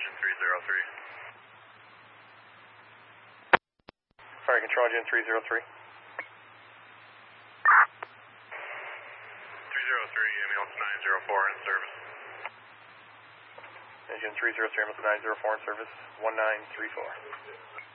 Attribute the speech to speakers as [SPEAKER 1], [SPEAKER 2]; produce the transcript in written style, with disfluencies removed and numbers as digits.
[SPEAKER 1] engine 303.
[SPEAKER 2] Fire control engine 303.
[SPEAKER 1] 303, ambulance 904 in service.
[SPEAKER 2] Engine 303, ambulance 904 in service, 1934.